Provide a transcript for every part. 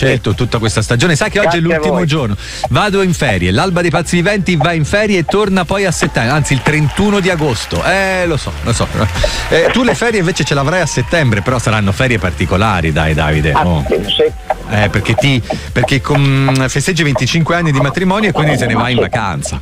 scelto tutta questa stagione. Sai che oggi è l'ultimo giorno. Vado in ferie, l'Alba dei Pazzi Viventi va in ferie e torna poi a settembre, anzi il 31 di agosto. Lo so. Tu le ferie invece ce l'avrai a settembre, però saranno ferie particolari, dai Davide. Perché festeggi 25 anni di matrimonio e quindi te ne vai in vacanza.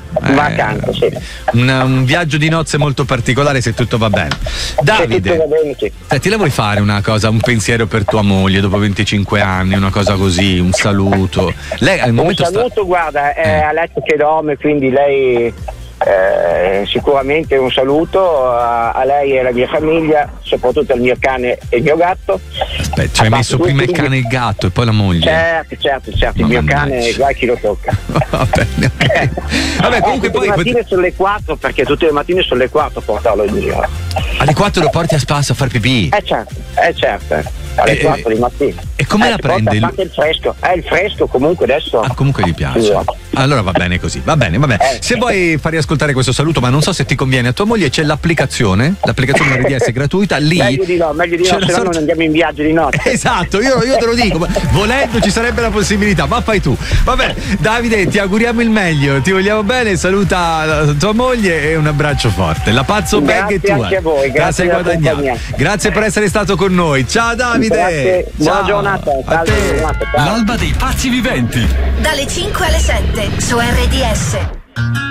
Un viaggio di nozze molto particolare, se tutto va bene. Davide, ti la vuoi fare una cosa, un pensiero per tua moglie dopo 25 anni, una cosa così, un saluto? Lei al momento guarda, è a letto che dorme, quindi lei sicuramente un saluto a lei e alla mia famiglia, soprattutto al mio cane e il mio gatto. Aspetta, ci hai messo prima il cane e il gatto e poi la moglie? Certo, il mio cane guai chi lo tocca. Va bene, okay. Vabbè, comunque tutte poi le mattine sono le 4, perché tutte le mattine sono le 4 portarlo in giro. Alle 4 lo porti a spasso a far pipì? Certo. Alle 4 di mattina. E come la prende? Il fresco. Il fresco comunque adesso. Comunque gli piace. Allora va bene così. Va bene. Se vuoi far riascoltare questo saluto, ma non so se ti conviene a tua moglie, c'è l'applicazione RDS gratuita lì. Meglio di no, se no non andiamo in viaggio di notte. Esatto, io te lo dico, volendo ci sarebbe la possibilità, ma fai tu. Vabbè, Davide, ti auguriamo il meglio, ti vogliamo bene, saluta tua moglie e un abbraccio forte. La Pazzo Bag è tua. Grazie a voi, grazie Grazie per essere stato con noi. Ciao Davide. Grazie. Buona giornata. L'Alba dei Pazzi Viventi. Dalle 5 alle 7 su RDS.